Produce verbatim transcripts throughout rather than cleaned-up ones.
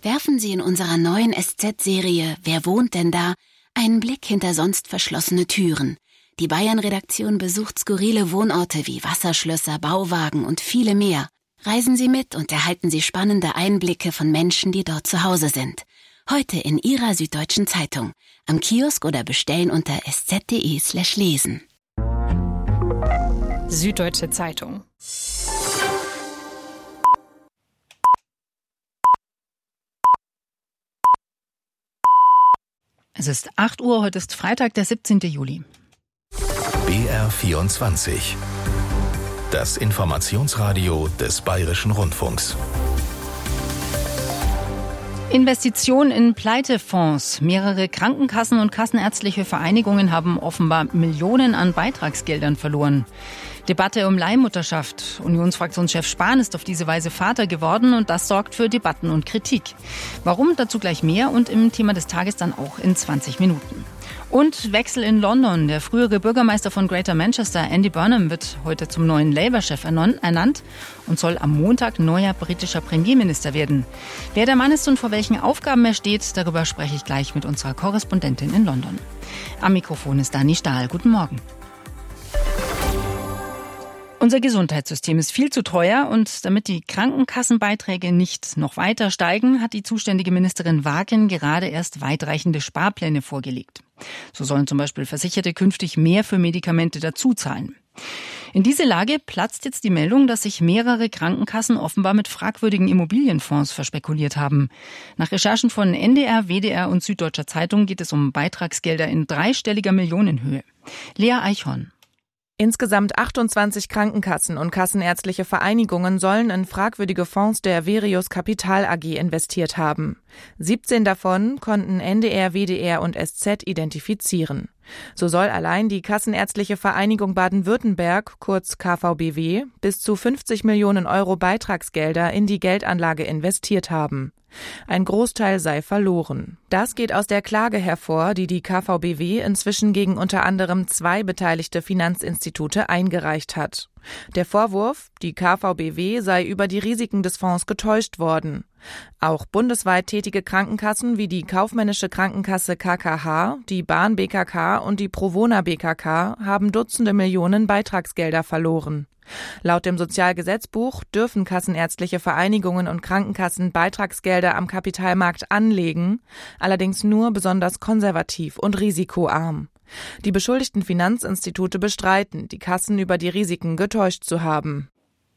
werfen Sie in unserer neuen S Z-Serie »Wer wohnt denn da?« einen Blick hinter sonst verschlossene Türen. Die Bayern-Redaktion besucht skurrile Wohnorte wie Wasserschlösser, Bauwagen und viele mehr. Reisen Sie mit und erhalten Sie spannende Einblicke von Menschen, die dort zu Hause sind. Heute in Ihrer Süddeutschen Zeitung, am Kiosk oder bestellen unter sz.de slash lesen. Süddeutsche Zeitung. Es ist acht Uhr, heute ist Freitag, der siebzehnten Juli. B R vierundzwanzig. Das Informationsradio des Bayerischen Rundfunks. Investitionen in Pleitefonds. Mehrere Krankenkassen und kassenärztliche Vereinigungen haben offenbar Millionen an Beitragsgeldern verloren. Debatte um Leihmutterschaft. Unionsfraktionschef Spahn ist auf diese Weise Vater geworden und das sorgt für Debatten und Kritik. Warum? Dazu gleich mehr und im Thema des Tages dann auch in zwanzig Minuten. Und Wechsel in London. Der frühere Bürgermeister von Greater Manchester, Andy Burnham, wird heute zum neuen Labour-Chef ernannt und soll am Montag neuer britischer Premierminister werden. Wer der Mann ist und vor welchen Aufgaben er steht, darüber spreche ich gleich mit unserer Korrespondentin in London. Am Mikrofon ist Dani Stahl. Guten Morgen. Unser Gesundheitssystem ist viel zu teuer und damit die Krankenkassenbeiträge nicht noch weiter steigen, hat die zuständige Ministerin Wagen gerade erst weitreichende Sparpläne vorgelegt. So sollen zum Beispiel Versicherte künftig mehr für Medikamente dazuzahlen. In diese Lage platzt jetzt die Meldung, dass sich mehrere Krankenkassen offenbar mit fragwürdigen Immobilienfonds verspekuliert haben. Nach Recherchen von N D R, W D R und Süddeutscher Zeitung geht es um Beitragsgelder in dreistelliger Millionenhöhe. Lea Eichhorn. Insgesamt achtundzwanzig Krankenkassen und kassenärztliche Vereinigungen sollen in fragwürdige Fonds der Verius Kapital A G investiert haben. siebzehn davon konnten N D R, W D R und S Z identifizieren. So soll allein die Kassenärztliche Vereinigung Baden-Württemberg, kurz K V B W, bis zu fünfzig Millionen Euro Beitragsgelder in die Geldanlage investiert haben. Ein Großteil sei verloren. Das geht aus der Klage hervor, die die K V B W inzwischen gegen unter anderem zwei beteiligte Finanzinstitute eingereicht hat. Der Vorwurf, die K V B W sei über die Risiken des Fonds getäuscht worden. Auch bundesweit tätige Krankenkassen wie die Kaufmännische Krankenkasse K K H, die Bahn B K K und die Provona B K K haben Dutzende Millionen Beitragsgelder verloren. Laut dem Sozialgesetzbuch dürfen kassenärztliche Vereinigungen und Krankenkassen Beitragsgelder am Kapitalmarkt anlegen, allerdings nur besonders konservativ und risikoarm. Die beschuldigten Finanzinstitute bestreiten, die Kassen über die Risiken getäuscht zu haben.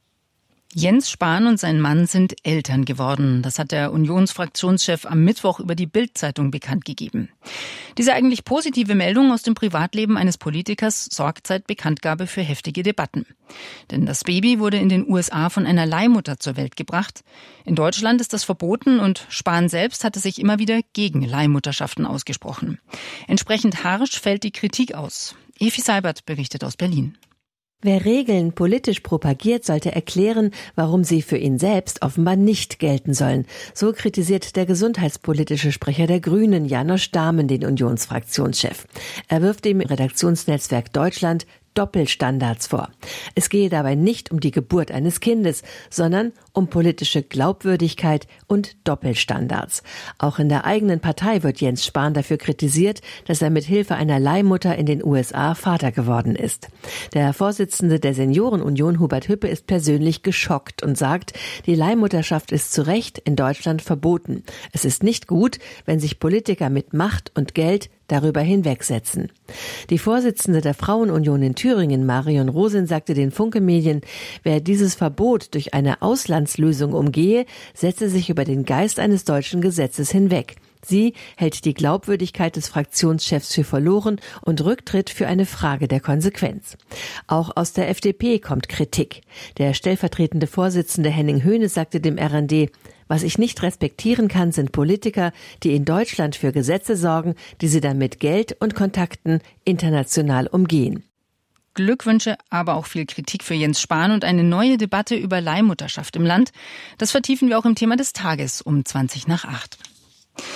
Jens Spahn und sein Mann sind Eltern geworden. Das hat der Unionsfraktionschef am Mittwoch über die Bild-Zeitung bekannt gegeben. Diese eigentlich positive Meldung aus dem Privatleben eines Politikers sorgt seit Bekanntgabe für heftige Debatten. Denn das Baby wurde in den U S A von einer Leihmutter zur Welt gebracht. In Deutschland ist das verboten und Spahn selbst hatte sich immer wieder gegen Leihmutterschaften ausgesprochen. Entsprechend harsch fällt die Kritik aus. Evi Seibert berichtet aus Berlin. Wer Regeln politisch propagiert, sollte erklären, warum sie für ihn selbst offenbar nicht gelten sollen. So kritisiert der gesundheitspolitische Sprecher der Grünen, Janosch Dahmen, den Unionsfraktionschef. Er wirft dem Redaktionsnetzwerk Deutschland Doppelstandards vor. Es gehe dabei nicht um die Geburt eines Kindes, sondern um politische Glaubwürdigkeit und Doppelstandards. Auch in der eigenen Partei wird Jens Spahn dafür kritisiert, dass er mit Hilfe einer Leihmutter in den U S A Vater geworden ist. Der Vorsitzende der Seniorenunion, Hubert Hüppe, ist persönlich geschockt und sagt, die Leihmutterschaft ist zu Recht in Deutschland verboten. Es ist nicht gut, wenn sich Politiker mit Macht und Geld darüber hinwegsetzen. Die Vorsitzende der Frauenunion in Thüringen, Marion Rosin, sagte den Funke-Medien, wer dieses Verbot durch eine Auslandslösung umgehe, setze sich über den Geist eines deutschen Gesetzes hinweg. Sie hält die Glaubwürdigkeit des Fraktionschefs für verloren und Rücktritt für eine Frage der Konsequenz. Auch aus der F D P kommt Kritik. Der stellvertretende Vorsitzende Henning Höhne sagte dem R N D, was ich nicht respektieren kann, sind Politiker, die in Deutschland für Gesetze sorgen, die sie dann mit Geld und Kontakten international umgehen. Glückwünsche, aber auch viel Kritik für Jens Spahn und eine neue Debatte über Leihmutterschaft im Land. Das vertiefen wir auch im Thema des Tages um zwanzig nach acht.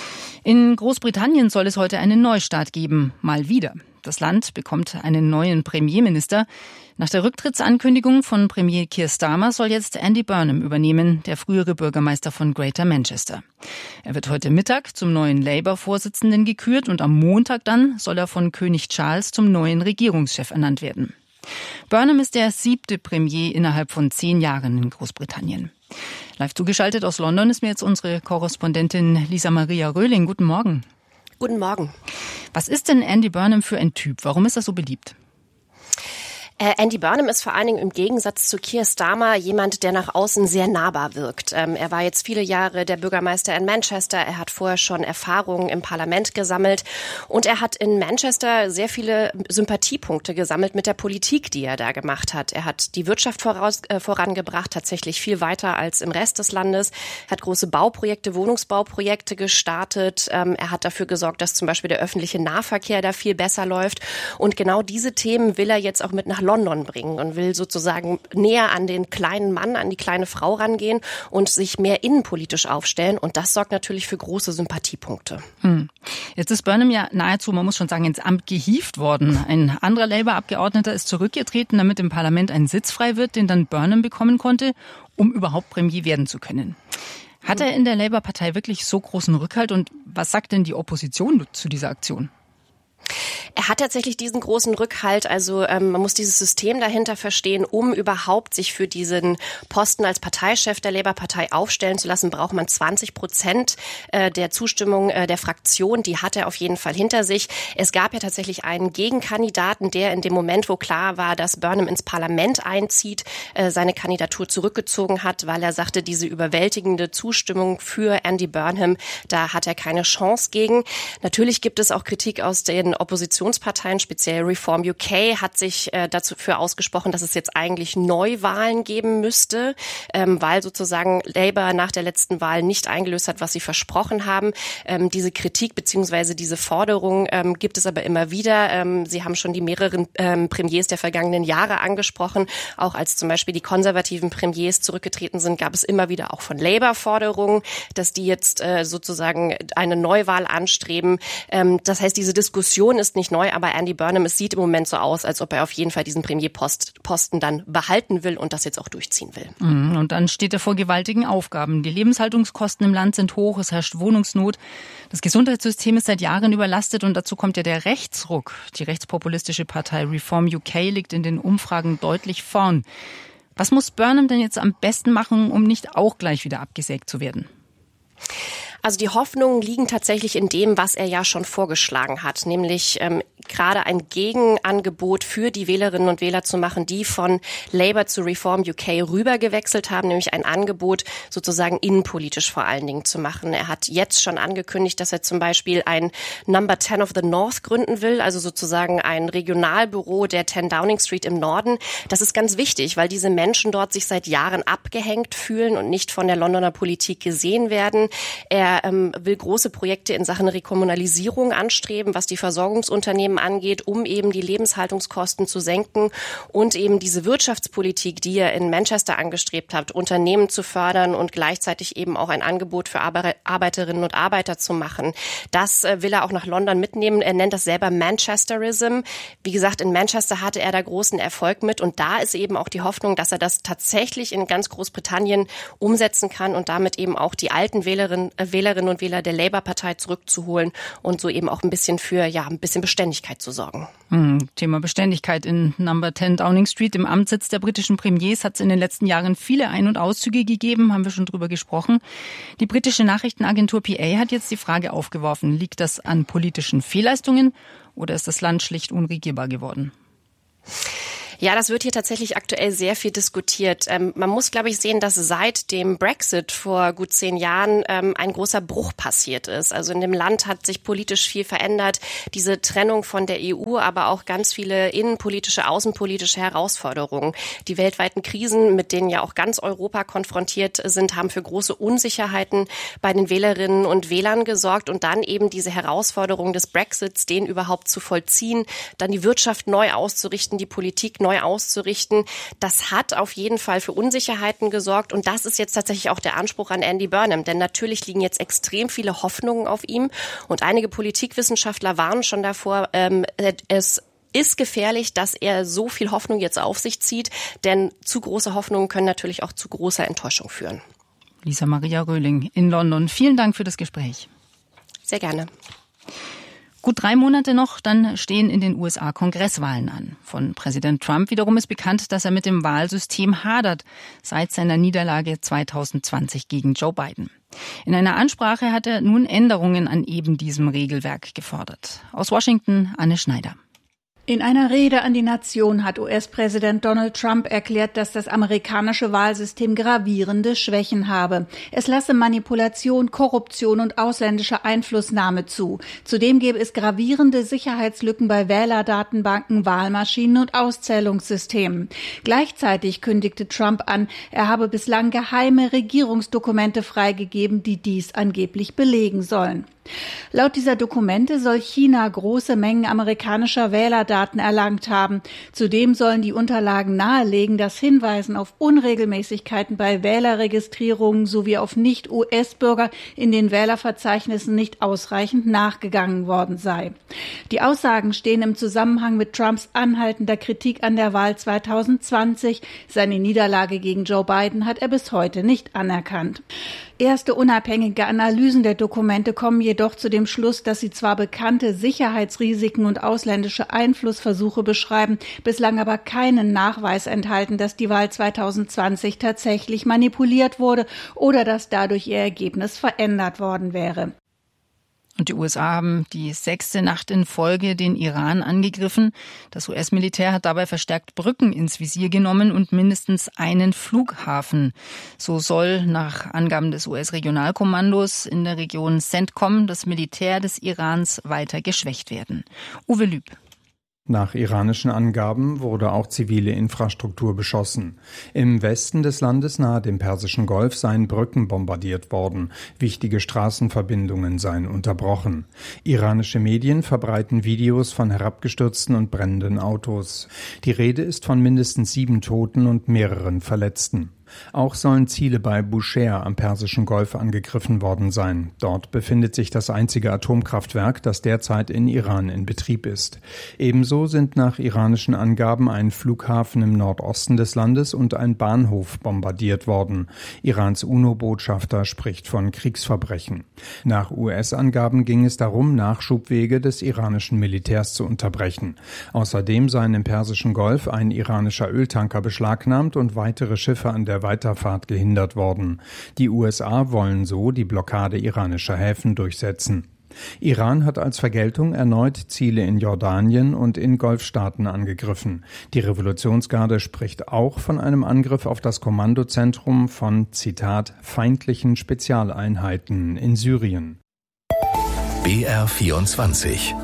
In Großbritannien soll es heute einen Neustart geben. Mal wieder. Das Land bekommt einen neuen Premierminister. Nach der Rücktrittsankündigung von Premier Keir Starmer soll jetzt Andy Burnham übernehmen, der frühere Bürgermeister von Greater Manchester. Er wird heute Mittag zum neuen Labour-Vorsitzenden gekürt und am Montag dann soll er von König Charles zum neuen Regierungschef ernannt werden. Burnham ist der siebte Premier innerhalb von zehn Jahren in Großbritannien. Live zugeschaltet aus London ist mir jetzt unsere Korrespondentin Lisa Maria Röhling. Guten Morgen. Guten Morgen. Was ist denn Andy Burnham für ein Typ? Warum ist er so beliebt? Äh, Andy Burnham ist vor allen Dingen im Gegensatz zu Keir Starmer jemand, der nach außen sehr nahbar wirkt. Ähm, er war jetzt viele Jahre der Bürgermeister in Manchester. Er hat vorher schon Erfahrungen im Parlament gesammelt. Und er hat in Manchester sehr viele Sympathiepunkte gesammelt mit der Politik, die er da gemacht hat. Er hat die Wirtschaft voraus, äh, vorangebracht, tatsächlich viel weiter als im Rest des Landes. Er hat große Bauprojekte, Wohnungsbauprojekte gestartet. Ähm, er hat dafür gesorgt, dass zum Beispiel der öffentliche Nahverkehr da viel besser läuft. Und genau diese Themen will er jetzt auch mit nach London bringen und will sozusagen näher an den kleinen Mann, an die kleine Frau rangehen und sich mehr innenpolitisch aufstellen. Und das sorgt natürlich für große Sympathiepunkte. Hm. Jetzt ist Burnham ja nahezu, man muss schon sagen, ins Amt gehievt worden. Ein anderer Labour-Abgeordneter ist zurückgetreten, damit im Parlament ein Sitz frei wird, den dann Burnham bekommen konnte, um überhaupt Premier werden zu können. Hat er in der Labour-Partei wirklich so großen Rückhalt? Und was sagt denn die Opposition zu dieser Aktion? Er hat tatsächlich diesen großen Rückhalt, also ähm, man muss dieses System dahinter verstehen, um überhaupt sich für diesen Posten als Parteichef der Labour-Partei aufstellen zu lassen, braucht man zwanzig Prozent äh, der Zustimmung äh, der Fraktion, die hat er auf jeden Fall hinter sich. Es gab ja tatsächlich einen Gegenkandidaten, der in dem Moment, wo klar war, dass Burnham ins Parlament einzieht, äh, seine Kandidatur zurückgezogen hat, weil er sagte, diese überwältigende Zustimmung für Andy Burnham, da hat er keine Chance gegen. Natürlich gibt es auch Kritik aus den Oppositionsparteien, speziell Reform U K, hat sich äh, dafür ausgesprochen, dass es jetzt eigentlich Neuwahlen geben müsste, ähm, weil sozusagen Labour nach der letzten Wahl nicht eingelöst hat, was sie versprochen haben. Ähm, diese Kritik bzw. diese Forderung ähm, gibt es aber immer wieder. Ähm, sie haben schon die mehreren ähm, Premiers der vergangenen Jahre angesprochen. Auch als zum Beispiel die konservativen Premiers zurückgetreten sind, gab es immer wieder auch von Labour Forderungen, dass die jetzt äh, sozusagen eine Neuwahl anstreben. Ähm, das heißt, diese Diskussion ist nicht neu, aber Andy Burnham, es sieht im Moment so aus, als ob er auf jeden Fall diesen Premierposten dann behalten will und das jetzt auch durchziehen will. Und dann steht er vor gewaltigen Aufgaben. Die Lebenshaltungskosten im Land sind hoch, es herrscht Wohnungsnot. Das Gesundheitssystem ist seit Jahren überlastet und dazu kommt ja der Rechtsruck. Die rechtspopulistische Partei Reform U K liegt in den Umfragen deutlich vorn. Was muss Burnham denn jetzt am besten machen, um nicht auch gleich wieder abgesägt zu werden? Also die Hoffnungen liegen tatsächlich in dem, was er ja schon vorgeschlagen hat, nämlich ähm, gerade ein Gegenangebot für die Wählerinnen und Wähler zu machen, die von Labour zu Reform U K rübergewechselt haben, nämlich ein Angebot sozusagen innenpolitisch vor allen Dingen zu machen. Er hat jetzt schon angekündigt, dass er zum Beispiel ein Number ten of the North gründen will, also sozusagen ein Regionalbüro der ten Downing Street im Norden. Das ist ganz wichtig, weil diese Menschen dort sich seit Jahren abgehängt fühlen und nicht von der Londoner Politik gesehen werden. Er Er ähm, will große Projekte in Sachen Rekommunalisierung anstreben, was die Versorgungsunternehmen angeht, um eben die Lebenshaltungskosten zu senken und eben diese Wirtschaftspolitik, die er in Manchester angestrebt hat, Unternehmen zu fördern und gleichzeitig eben auch ein Angebot für Arbe- Arbeiterinnen und Arbeiter zu machen. Das äh, will er auch nach London mitnehmen. Er nennt das selber Manchesterism. Wie gesagt, in Manchester hatte er da großen Erfolg mit und da ist eben auch die Hoffnung, dass er das tatsächlich in ganz Großbritannien umsetzen kann und damit eben auch die alten Wählerinnen, äh, Wählerinnen und Wähler der Labour-Partei zurückzuholen und so eben auch ein bisschen für ja ein bisschen Beständigkeit zu sorgen. Hm, Thema Beständigkeit in Number ten Downing Street, im Amtssitz der britischen Premiers, hat es in den letzten Jahren viele Ein- und Auszüge gegeben, haben wir schon drüber gesprochen. Die britische Nachrichtenagentur P A hat jetzt die Frage aufgeworfen, liegt das an politischen Fehlleistungen oder ist das Land schlicht unregierbar geworden? Ja, das wird hier tatsächlich aktuell sehr viel diskutiert. Ähm, man muss, glaube ich, sehen, dass seit dem Brexit vor gut zehn Jahren ähm, ein großer Bruch passiert ist. Also in dem Land hat sich politisch viel verändert. Diese Trennung von der E U, aber auch ganz viele innenpolitische, außenpolitische Herausforderungen. Die weltweiten Krisen, mit denen ja auch ganz Europa konfrontiert sind, haben für große Unsicherheiten bei den Wählerinnen und Wählern gesorgt. Und dann eben diese Herausforderung des Brexits, den überhaupt zu vollziehen, dann die Wirtschaft neu auszurichten, die Politik neu neu auszurichten. Das hat auf jeden Fall für Unsicherheiten gesorgt und das ist jetzt tatsächlich auch der Anspruch an Andy Burnham, denn natürlich liegen jetzt extrem viele Hoffnungen auf ihm und einige Politikwissenschaftler warnen schon davor, ähm, es ist gefährlich, dass er so viel Hoffnung jetzt auf sich zieht, denn zu große Hoffnungen können natürlich auch zu großer Enttäuschung führen. Lisa Maria Röhling in London. Vielen Dank für das Gespräch. Sehr gerne. Gut drei Monate noch, dann stehen in den U S A Kongresswahlen an. Von Präsident Trump wiederum ist bekannt, dass er mit dem Wahlsystem hadert, seit seiner Niederlage zweitausendzwanzig gegen Joe Biden. In einer Ansprache hat er nun Änderungen an eben diesem Regelwerk gefordert. Aus Washington, Anne Schneider. In einer Rede an die Nation hat U S-Präsident Donald Trump erklärt, dass das amerikanische Wahlsystem gravierende Schwächen habe. Es lasse Manipulation, Korruption und ausländische Einflussnahme zu. Zudem gäbe es gravierende Sicherheitslücken bei Wählerdatenbanken, Wahlmaschinen und Auszählungssystemen. Gleichzeitig kündigte Trump an, er habe bislang geheime Regierungsdokumente freigegeben, die dies angeblich belegen sollen. Laut dieser Dokumente soll China große Mengen amerikanischer Wählerdaten erlangt haben. Zudem sollen die Unterlagen nahelegen, dass Hinweisen auf Unregelmäßigkeiten bei Wählerregistrierungen sowie auf Nicht-U S-Bürger in den Wählerverzeichnissen nicht ausreichend nachgegangen worden sei. Die Aussagen stehen im Zusammenhang mit Trumps anhaltender Kritik an der Wahl zweitausendzwanzig. Seine Niederlage gegen Joe Biden hat er bis heute nicht anerkannt. Erste unabhängige Analysen der Dokumente kommen jedoch zu dem Schluss, dass sie zwar bekannte Sicherheitsrisiken und ausländische Einflussversuche beschreiben, bislang aber keinen Nachweis enthalten, dass die Wahl zweitausendzwanzig tatsächlich manipuliert wurde oder dass dadurch ihr Ergebnis verändert worden wäre. Und die U S A haben die sechste Nacht in Folge den Iran angegriffen. Das U S-Militär hat dabei verstärkt Brücken ins Visier genommen und mindestens einen Flughafen. So soll nach Angaben des U S-Regionalkommandos in der Region CENTCOM das Militär des Irans weiter geschwächt werden. Uwe Lüb. Nach iranischen Angaben wurde auch zivile Infrastruktur beschossen. Im Westen des Landes nahe dem Persischen Golf seien Brücken bombardiert worden. Wichtige Straßenverbindungen seien unterbrochen. Iranische Medien verbreiten Videos von herabgestürzten und brennenden Autos. Die Rede ist von mindestens sieben Toten und mehreren Verletzten. Auch sollen Ziele bei Bushehr am Persischen Golf angegriffen worden sein. Dort befindet sich das einzige Atomkraftwerk, das derzeit in Iran in Betrieb ist. Ebenso sind nach iranischen Angaben ein Flughafen im Nordosten des Landes und ein Bahnhof bombardiert worden. Irans UNO-Botschafter spricht von Kriegsverbrechen. Nach U S-Angaben ging es darum, Nachschubwege des iranischen Militärs zu unterbrechen. Außerdem seien im Persischen Golf ein iranischer Öltanker beschlagnahmt und weitere Schiffe an der Weiterfahrt gehindert worden. Die U S A wollen so die Blockade iranischer Häfen durchsetzen. Iran hat als Vergeltung erneut Ziele in Jordanien und in Golfstaaten angegriffen. Die Revolutionsgarde spricht auch von einem Angriff auf das Kommandozentrum von, Zitat, feindlichen Spezialeinheiten in Syrien. B R vierundzwanzig.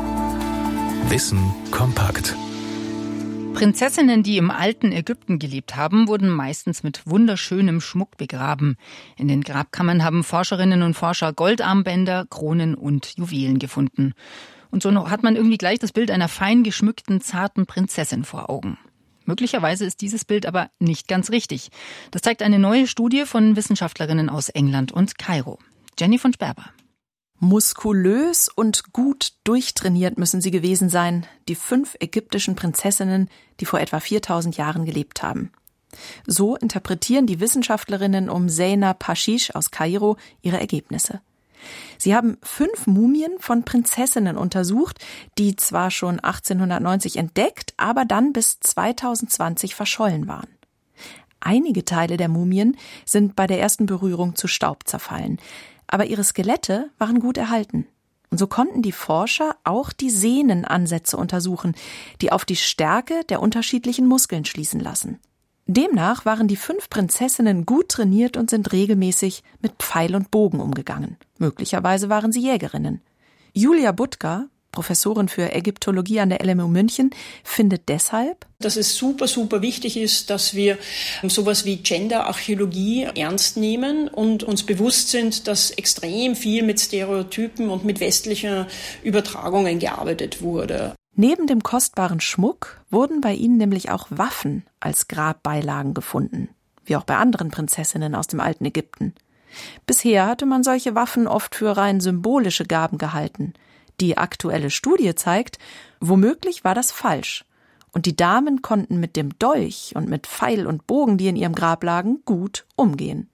Wissen kompakt. Prinzessinnen, die im alten Ägypten gelebt haben, wurden meistens mit wunderschönem Schmuck begraben. In den Grabkammern haben Forscherinnen und Forscher Goldarmbänder, Kronen und Juwelen gefunden. Und so hat man irgendwie gleich das Bild einer fein geschmückten, zarten Prinzessin vor Augen. Möglicherweise ist dieses Bild aber nicht ganz richtig. Das zeigt eine neue Studie von Wissenschaftlerinnen aus England und Kairo. Jenny von Sperber. Muskulös und gut durchtrainiert müssen sie gewesen sein, die fünf ägyptischen Prinzessinnen, die vor etwa viertausend Jahren gelebt haben. So interpretieren die Wissenschaftlerinnen um Zeynep Hashish aus Kairo ihre Ergebnisse. Sie haben fünf Mumien von Prinzessinnen untersucht, die zwar schon achtzehnhundertneunzig entdeckt, aber dann bis zweitausendzwanzig verschollen waren. Einige Teile der Mumien sind bei der ersten Berührung zu Staub zerfallen. Aber ihre Skelette waren gut erhalten. Und so konnten die Forscher auch die Sehnenansätze untersuchen, die auf die Stärke der unterschiedlichen Muskeln schließen lassen. Demnach waren die fünf Prinzessinnen gut trainiert und sind regelmäßig mit Pfeil und Bogen umgegangen. Möglicherweise waren sie Jägerinnen. Julia Budka, Professorin für Ägyptologie an der L M U München, findet deshalb, dass es super, super wichtig ist, dass wir sowas wie Gender-Archäologie ernst nehmen und uns bewusst sind, dass extrem viel mit Stereotypen und mit westlichen Übertragungen gearbeitet wurde. Neben dem kostbaren Schmuck wurden bei ihnen nämlich auch Waffen als Grabbeilagen gefunden, wie auch bei anderen Prinzessinnen aus dem alten Ägypten. Bisher hatte man solche Waffen oft für rein symbolische Gaben gehalten. Die aktuelle Studie zeigt, womöglich war das falsch. Und die Damen konnten mit dem Dolch und mit Pfeil und Bogen, die in ihrem Grab lagen, gut umgehen.